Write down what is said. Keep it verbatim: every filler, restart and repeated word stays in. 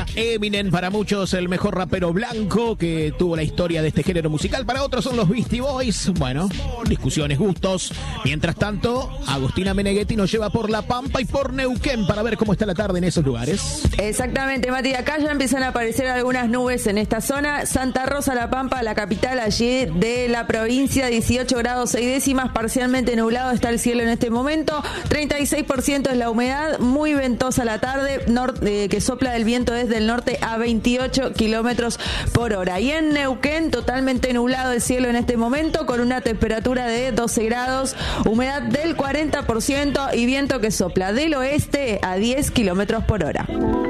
Eminem, para muchos el mejor rapero blanco que tuvo la historia de este género musical. Para otros son los Beastie Boys. Bueno, discusiones, gustos. Mientras tanto, Agustina Meneghetti nos lleva por La Pampa y por Neuquén para ver cómo está la tarde en esos lugares. Exactamente, Mati. Acá ya empiezan a aparecer algunas nubes en esta zona. Santa Rosa, La Pampa, la capital allí de la provincia, dieciocho grados seis décimas, parcialmente nublado está el cielo en este momento. treinta y seis por ciento es la humedad, muy ventosa la tarde, norte, eh, que sopla del viento desde el norte a veintiocho kilómetros por hora. Y en Neuquén, totalmente nublado el cielo en este momento, con una temperatura de doce grados, humedad del cuarenta por ciento y viento que sopla del oeste a diez kilómetros por hora.